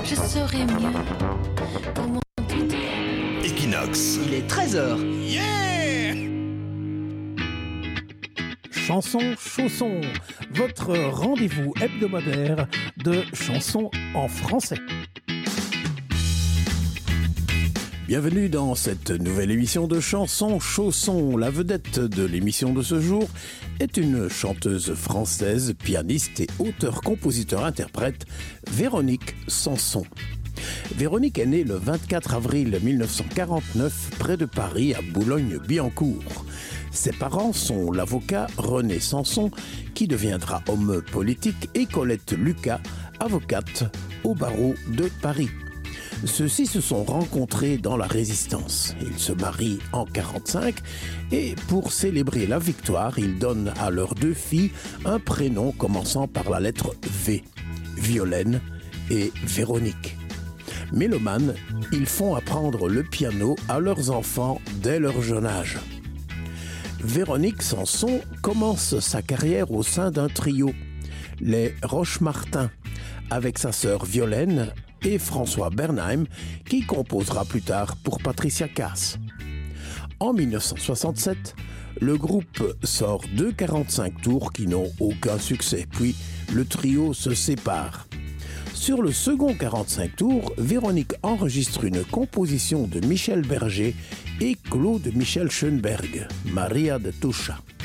je saurais mieux comment te dire. Equinox. Il est 13h. Yeah! Chanson Chausson, votre rendez-vous hebdomadaire de chansons en français. Bienvenue dans cette nouvelle émission de Chansons Chausson. La vedette de l'émission de ce jour est une chanteuse française, pianiste et auteur-compositeur-interprète, Véronique Sanson. Véronique est née le 24 avril 1949 près de Paris à Boulogne-Billancourt. Ses parents sont l'avocat René Sanson, qui deviendra homme politique, et Colette Lucas, avocate au barreau de Paris. Ceux-ci se sont rencontrés dans la Résistance. Ils se marient en 1945 et pour célébrer la victoire, ils donnent à leurs deux filles un prénom commençant par la lettre V, Violaine et Véronique. Mélomanes, ils font apprendre le piano à leurs enfants dès leur jeune âge. Véronique Sanson commence sa carrière au sein d'un trio, les Rochemartin, avec sa sœur Violaine et François Bernheim, qui composera plus tard pour Patricia Cass. En 1967, le groupe sort 2 45 tours qui n'ont aucun succès, puis le trio se sépare. Sur le second 45 tours, Véronique enregistre une composition de Michel Berger et Claude Michel Schoenberg, Maria de Tuscia.